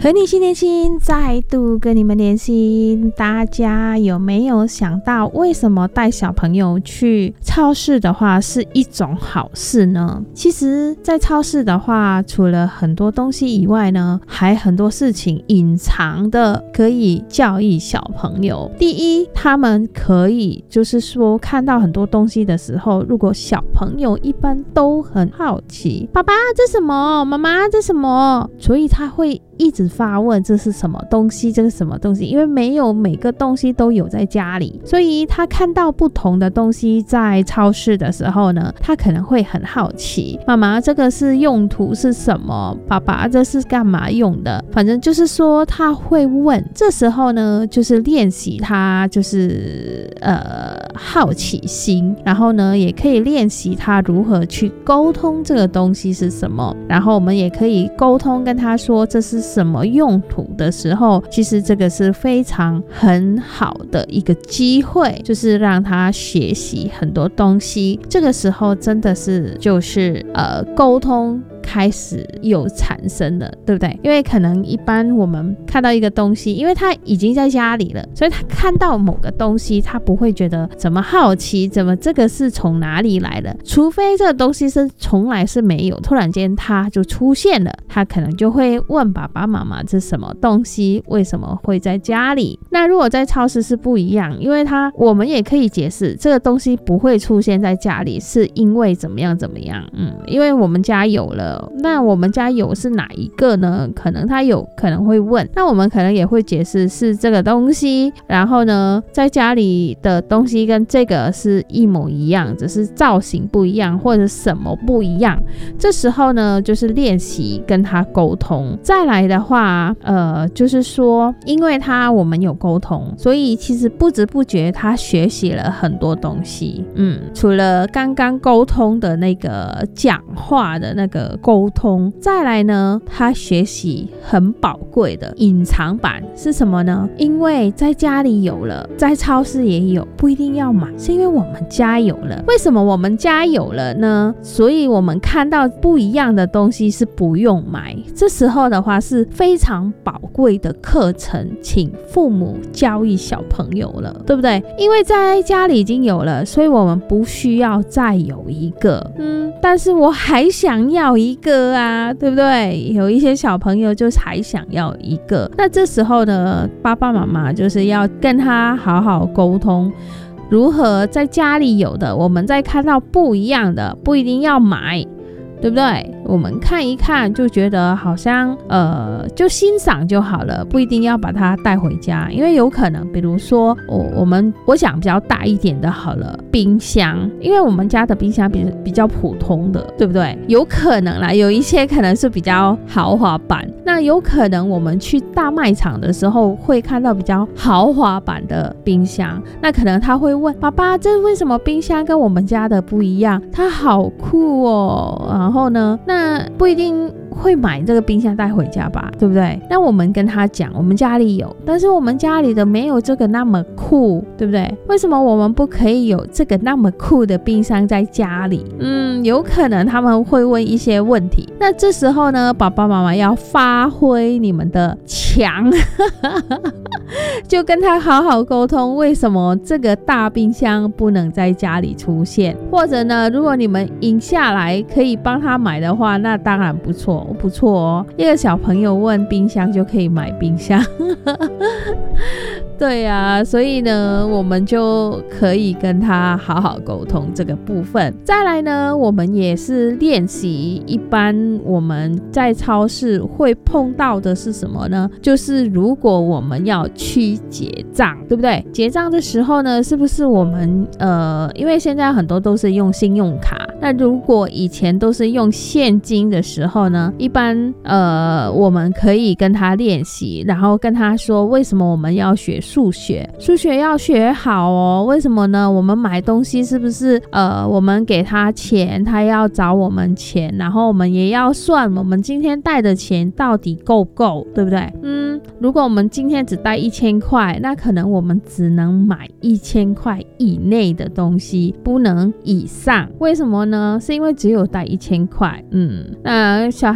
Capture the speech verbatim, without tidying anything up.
和你心连心，再度跟你们连心。大家有没有想到，为什么带小朋友去超市的话是一种好事呢？其实在超市的话，除了很多东西以外呢，还很多事情隐藏的可以教育小朋友。第一，他们可以就是说看到很多东西的时候，如果小朋友一般都很好奇，爸爸这什么，妈妈这什么，所以他会一直发问这是什么东西，这是什么东西，因为没有每个东西都有在家里，所以他看到不同的东西在超市的时候呢，他可能会很好奇，妈妈这个是用途是什么，爸爸这是干嘛用的，反正就是说他会问。这时候呢就是练习他就是呃好奇心，然后呢也可以练习他如何去沟通这个东西是什么，然后我们也可以沟通跟他说这是什么用途的时候，其实这个是非常很好的一个机会，就是让他学习很多东西。这个时候真的是就是呃沟通开始有产生了，对不对？因为可能一般我们看到一个东西，因为他已经在家里了，所以他看到某个东西他不会觉得怎么好奇，怎么这个是从哪里来的，除非这个东西是从来是没有，突然间它就出现了，他可能就会问爸爸妈妈这是什么东西，为什么会在家里。那如果在超市是不一样，因为他我们也可以解释这个东西不会出现在家里是因为怎么样怎么样，嗯，因为我们家有了，那我们家有是哪一个呢？可能他有可能会问，那我们可能也会解释是这个东西，然后呢在家里的东西跟这个是一模一样，只是造型不一样或者什么不一样。这时候呢就是练习跟他沟通。再来的话呃，就是说因为他我们有沟通，所以其实不知不觉他学习了很多东西。嗯，除了刚刚沟通的那个讲话的那个沟通，再来呢他学习很宝贵的隐藏版是什么呢？因为在家里有了，在超市也有，不一定要买，是因为我们家有了。为什么我们家有了呢？所以我们看到不一样的东西是不用买。这时候的话是非常宝贵的课程，请父母教育小朋友了，对不对？因为在家里已经有了，所以我们不需要再有一个。嗯，但是我还想要一个啊，对不对？有一些小朋友就还想要一个，那这时候呢，爸爸妈妈就是要跟他好好沟通，如何在家里有的，我们再看到不一样的，不一定要买，对不对？我们看一看就觉得好像呃就欣赏就好了，不一定要把它带回家。因为有可能比如说我我们我想比较大一点的好了，冰箱，因为我们家的冰箱比比较普通的，对不对？有可能啦，有一些可能是比较豪华版，那有可能我们去大卖场的时候会看到比较豪华版的冰箱，那可能他会问爸爸，这为什么冰箱跟我们家的不一样？它好酷哦。然后呢，那不一定会买这个冰箱带回家吧，对不对？那我们跟他讲我们家里有，但是我们家里的没有这个那么酷，对不对？为什么我们不可以有这个那么酷的冰箱在家里？嗯，有可能他们会问一些问题，那这时候呢爸爸妈妈要发挥你们的强就跟他好好沟通，为什么这个大冰箱不能在家里出现，或者呢如果你们赢下来可以帮他买的话，那当然不错不错哦，一个小朋友问冰箱就可以买冰箱对啊，所以呢我们就可以跟他好好沟通这个部分。再来呢，我们也是练习一般我们在超市会碰到的是什么呢？就是如果我们要去结账，对不对？结账的时候呢，是不是我们呃，因为现在很多都是用信用卡，那如果以前都是用现金的时候呢，一般呃我们可以跟他练习，然后跟他说为什么我们要学数学，数学要学好哦。为什么呢？我们买东西是不是呃我们给他钱，他要找我们钱，然后我们也要算我们今天带的钱到底够不够，对不对？嗯，如果我们今天只带一千块，那可能我们只能买一千块以内的东西，不能以上。为什么呢？是因为只有带一千块。嗯，那小